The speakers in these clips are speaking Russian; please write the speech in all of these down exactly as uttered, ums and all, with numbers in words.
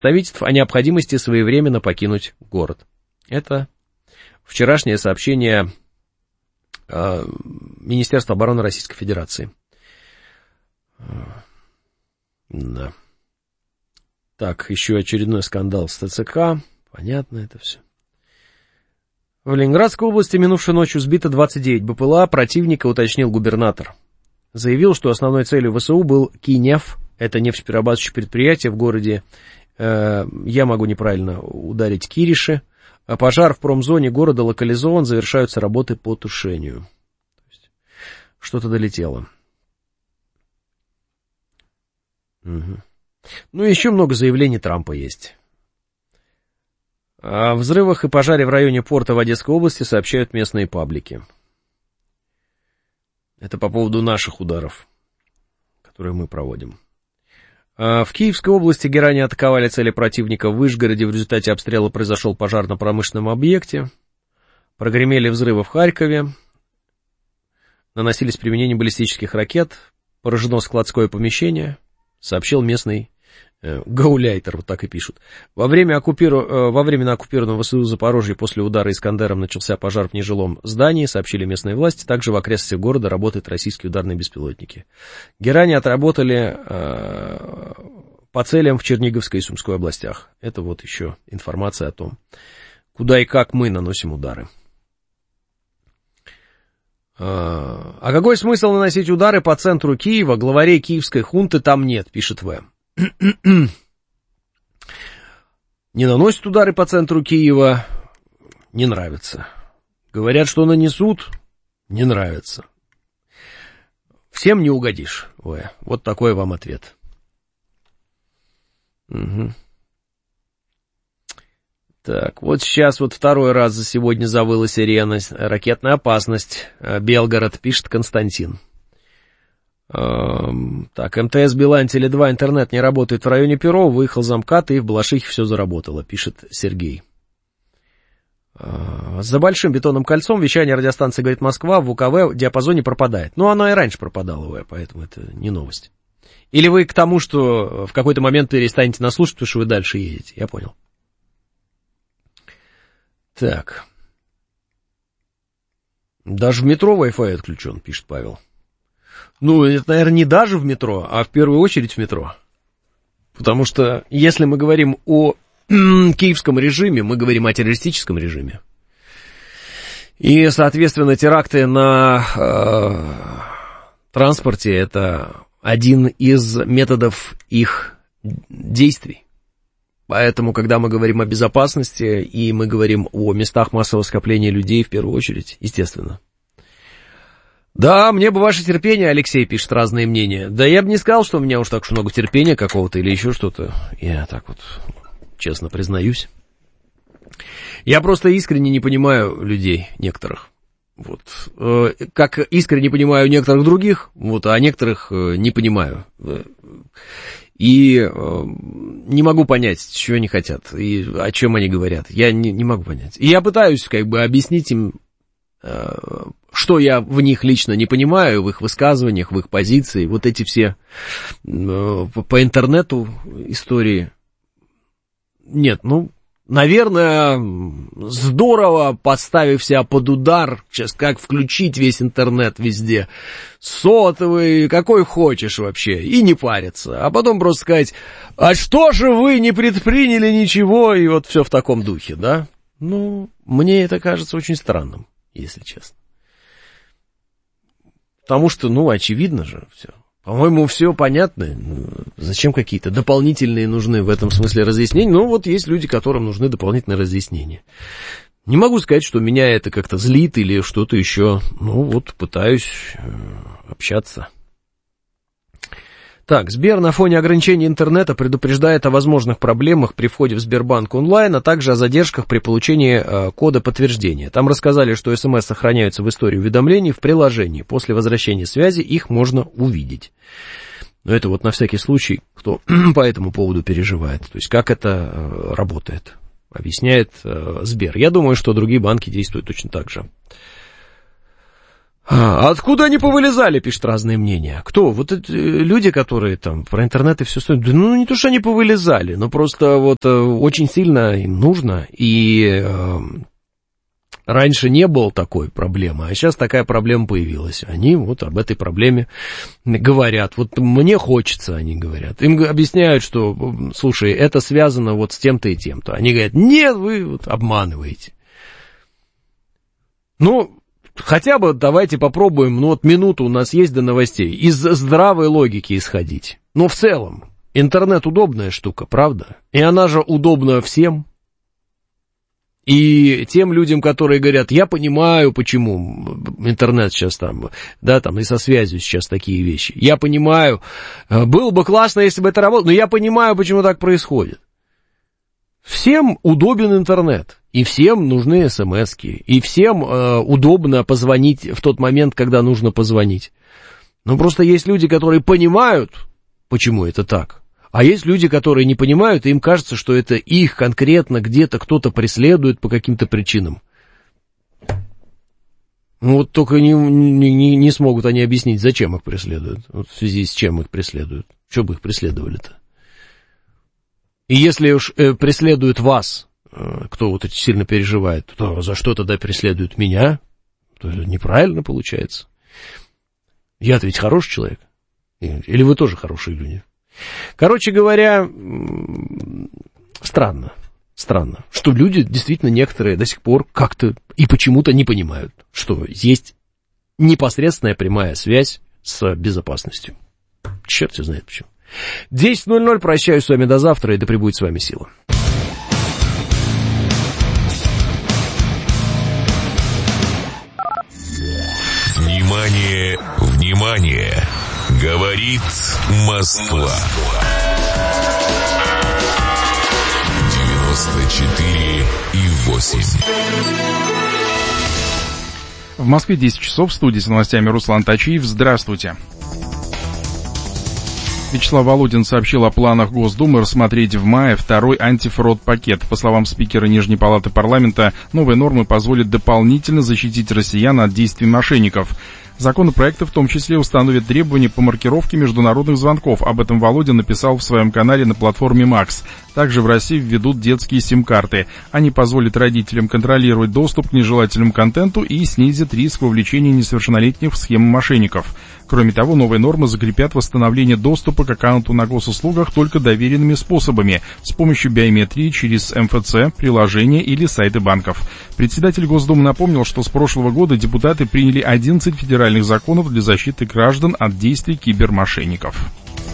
представительств о необходимости своевременно покинуть город. Это вчерашнее сообщение э, Министерства обороны Российской Федерации. Да. Так, еще очередной скандал с ТЦК. Понятно это все. В Ленинградской области минувшей ночью сбито двадцать девять БПЛА противника, уточнил губернатор. Заявил, что основной целью ВСУ был Кинеф, это нефтеперерабатывающее предприятие в городе, э, я могу неправильно ударить, Кириши. А пожар в промзоне города локализован, завершаются работы по тушению. То есть, что-то долетело. Угу. Ну, еще много заявлений Трампа есть. О взрывах и пожаре в районе порта в Одесской области сообщают местные паблики. Это по поводу наших ударов, которые мы проводим. В Киевской области герани атаковали цели противника в Вышгороде. В результате обстрела произошел пожар на промышленном объекте. Прогремели взрывы в Харькове. Наносились применение баллистических ракет. Поражено складское помещение, сообщил местный э, гауляйтер, вот так и пишут. Во время, оккупиру... э, во время на оккупированном ВСУ Запорожье после удара Искандером начался пожар в нежилом здании, сообщили местные власти. Также в окрестностях города работают российские ударные беспилотники. Герани отработали э, по целям в Черниговской и Сумской областях. Это вот еще информация о том, куда и как мы наносим удары. А какой смысл наносить удары по центру Киева? Главарей киевской хунты там нет, пишет В. Не наносят удары по центру Киева, не нравится. Говорят, что нанесут, не нравится. Всем не угодишь, В. Вот такой вам ответ. Угу. Так, вот сейчас вот второй раз за сегодня завыла сирена. Ракетная опасность. Белгород, пишет Константин. Эм, так, МТС, Билайн, Теле два, интернет не работает в районе Перова. Выехал замкат, и в Балашихе все заработало, пишет Сергей. Э, за большим бетонным кольцом вещание радиостанции «Говорит Москва» в УКВ в диапазоне пропадает. Ну, оно и раньше пропадало, поэтому это не новость. Или вы к тому, что в какой-то момент перестанете нас слушать, потому что вы дальше едете. Я понял. Так. Даже в метро Wi-Fi отключен, пишет Павел. Ну, это, наверное, не даже в метро, а в первую очередь в метро. Потому что, если мы говорим о киевском режиме, мы говорим о террористическом режиме. И, соответственно, теракты на э, транспорте — это один из методов их действий. Поэтому, когда мы говорим о безопасности, и мы говорим о местах массового скопления людей, в первую очередь, естественно. Да, мне бы ваше терпение, Алексей пишет разные мнения. Да я бы не сказал, что у меня уж так уж много терпения какого-то или еще что-то. Я так вот честно признаюсь. Я просто искренне не понимаю людей некоторых. Вот. Как искренне понимаю некоторых других, вот, а некоторых не понимаю. И э, не могу понять, чего они хотят, и о чем они говорят. Я не, не могу понять. И я пытаюсь как бы объяснить им, э, что я в них лично не понимаю, в их высказываниях, в их позиции. Вот эти все э, по, по интернету истории. Нет, ну, наверное, здорово, подставив себя под удар, сейчас как включить весь интернет везде, сотовый, какой хочешь вообще, и не париться, а потом просто сказать, а что же вы не предприняли ничего, и вот все в таком духе, да? Ну, мне это кажется очень странным, если честно. Потому что, ну, очевидно же все. По-моему, все понятно. Зачем какие-то дополнительные нужны в этом смысле разъяснения? Ну, вот есть люди, которым нужны дополнительные разъяснения. Не могу сказать, что меня это как-то злит или что-то еще. Ну, вот пытаюсь общаться. Так, Сбер на фоне ограничения интернета предупреждает о возможных проблемах при входе в Сбербанк онлайн, а также о задержках при получении э, кода подтверждения. Там рассказали, что СМС сохраняются в истории уведомлений в приложении. После возвращения связи их можно увидеть. Но это вот на всякий случай, кто по этому поводу переживает. То есть, как это э, работает, объясняет э, Сбер. Я думаю, что другие банки действуют точно так же. А откуда они повылезали, пишут разные мнения. Кто? Вот эти люди, которые там про интернет и все стоят. Ну, не то, что они повылезали, но просто вот очень сильно им нужно. И э, раньше не было такой проблемы, а сейчас такая проблема появилась. Они вот об этой проблеме говорят. Вот мне хочется, они говорят. Им объясняют, что, слушай, это связано вот с тем-то и тем-то. Они говорят, нет, вы вот обманываете. Ну... Хотя бы давайте попробуем, ну вот минуту у нас есть до новостей, из здравой логики исходить. Но в целом, интернет удобная штука, правда? И она же удобна всем. И тем людям, которые говорят, я понимаю, почему интернет сейчас там, да, там и со связью сейчас такие вещи. Я понимаю, было бы классно, если бы это работало, но я понимаю, почему так происходит. Всем удобен интернет, и всем нужны смс-ки, и всем э, удобно позвонить в тот момент, когда нужно позвонить. Но просто есть люди, которые понимают, почему это так, а есть люди, которые не понимают, и им кажется, что это их конкретно где-то кто-то преследует по каким-то причинам. Ну вот только не, не, не смогут они объяснить, зачем их преследуют, вот в связи с чем их преследуют, что бы их преследовали-то. И если уж э, преследует вас, э, кто вот сильно переживает, то за что тогда преследует меня? То это неправильно получается. Я-то ведь хороший человек. Или вы тоже хорошие люди? Короче говоря, странно, странно, что люди действительно некоторые до сих пор как-то и почему-то не понимают, что есть непосредственная прямая связь с безопасностью. Черт его знает почему. десять ноль ноль, прощаюсь с вами до завтра, и да пребудет с вами сила. Внимание, внимание! Говорит Москва. девяносто четыре и восемь. В Москве десять часов, в студии с новостями Руслан Тачиев. Здравствуйте. Вячеслав Володин сообщил о планах Госдумы рассмотреть в мае второй антифрод-пакет. По словам спикера Нижней палаты парламента, новые нормы позволят дополнительно защитить россиян от действий мошенников. Законопроекты в том числе установят требования по маркировке международных звонков. Об этом Володин написал в своем канале на платформе Макс. Также в России введут детские сим-карты. Они позволят родителям контролировать доступ к нежелательному контенту и снизят риск вовлечения несовершеннолетних в схемы мошенников. Кроме того, новые нормы закрепят восстановление доступа к аккаунту на госуслугах только доверенными способами, с помощью биометрии через эм эф цэ, приложения или сайты банков. Председатель Госдумы напомнил, что с прошлого года депутаты приняли одиннадцать федеральных законов для защиты граждан от действий кибермошенников.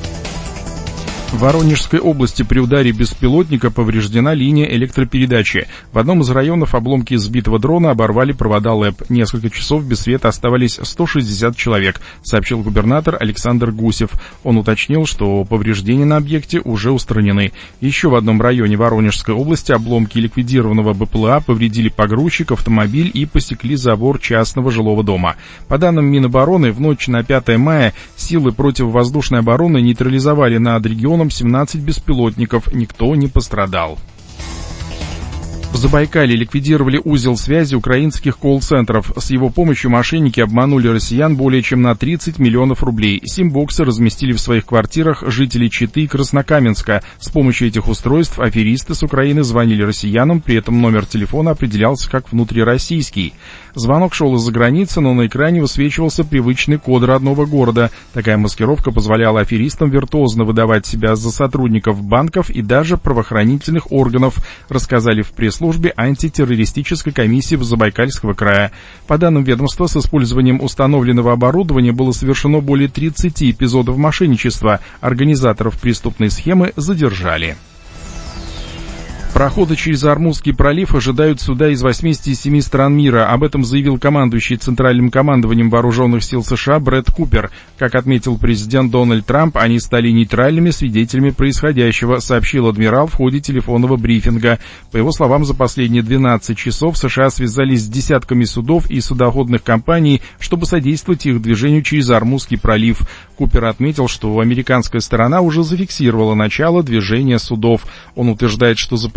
В Воронежской области при ударе беспилотника повреждена линия электропередачи. В одном из районов обломки сбитого дрона оборвали провода ЛЭП. Несколько часов без света оставались сто шестьдесят человек, сообщил губернатор Александр Гусев. Он уточнил, что повреждения на объекте уже устранены. Еще в одном районе Воронежской области обломки ликвидированного бэ пэ эл а повредили погрузчик, автомобиль и посекли забор частного жилого дома. По данным Минобороны, в ночь на пятое мая силы противовоздушной обороны нейтрализовали над регионом семнадцать беспилотников, никто не пострадал. В Забайкалье ликвидировали узел связи украинских колл-центров. С его помощью мошенники обманули россиян более чем на тридцать миллионов рублей. Сим-боксы разместили в своих квартирах жители Читы и Краснокаменска. С помощью этих устройств аферисты с Украины звонили россиянам, при этом номер телефона определялся как внутрироссийский. Звонок шел из-за границы, но на экране высвечивался привычный код родного города. Такая маскировка позволяла аферистам виртуозно выдавать себя за сотрудников банков и даже правоохранительных органов, рассказали в пресс-службе антитеррористической комиссии Забайкальского края. По данным ведомства, с использованием установленного оборудования было совершено более тридцати эпизодов мошенничества. Организаторов преступной схемы задержали. Прохода через Ормузский пролив ожидают суда из восьмидесяти семи стран мира. Об этом заявил командующий Центральным командованием вооруженных сил США Брэд Купер. Как отметил президент Дональд Трамп, они стали нейтральными свидетелями происходящего, сообщил адмирал в ходе телефонного брифинга. По его словам, за последние двенадцать часов США связались с десятками судов и судоходных компаний, чтобы содействовать их движению через Ормузский пролив. Купер отметил, что американская сторона уже зафиксировала начало движения судов. Он утверждает, что за последние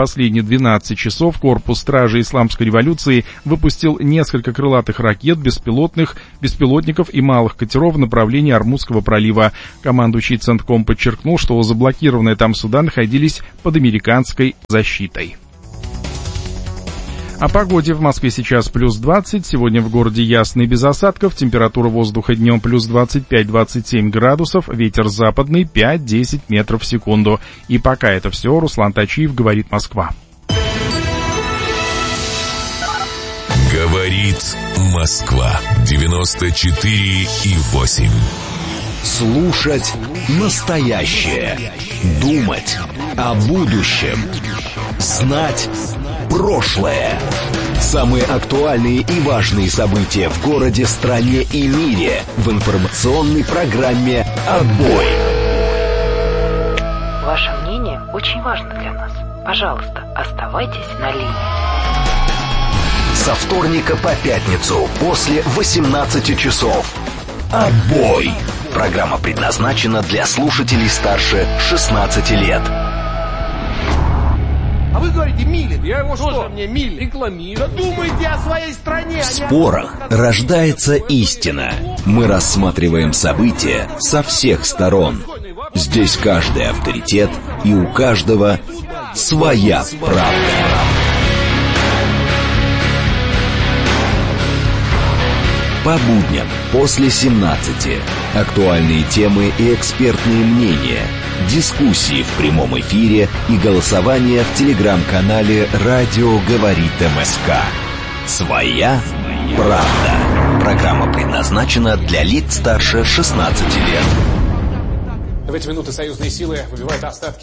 последние двенадцать часов корпус стражи Исламской революции выпустил несколько крылатых ракет, беспилотных, беспилотников и малых катеров в направлении Ормузского пролива. Командующий Центком подчеркнул, что заблокированные там суда находились под американской защитой. О погоде. В Москве сейчас плюс двадцать, сегодня в городе ясно и без осадков, температура воздуха днем плюс двадцать пять - двадцать семь градусов, ветер западный пять - десять метров в секунду. И пока это все, Руслан Тачиев, говорит Москва. Говорит Москва, девяносто четыре и восемь. Слушать настоящее. Думать о будущем. Знать прошлое. Самые актуальные и важные события в городе, стране и мире в информационной программе «Отбой». Ваше мнение очень важно для нас. Пожалуйста, оставайтесь на линии. Со вторника по пятницу после восемнадцати часов. «Отбой». Программа предназначена для слушателей старше шестнадцати лет. А вы говорите, Милин. Я его что? Мне Милин рекламирую. Думайте о своей стране. В спорах рождается истина. Мы рассматриваем события со всех сторон. Здесь каждый авторитет, и у каждого своя правда. По будням после семнадцати. Актуальные темы и экспертные мнения. Дискуссии в прямом эфире и голосование в телеграм-канале «Радио говорит МСК». Своя правда. Программа предназначена для лиц старше шестнадцати лет. В эти минуты союзные силы выбивают остатки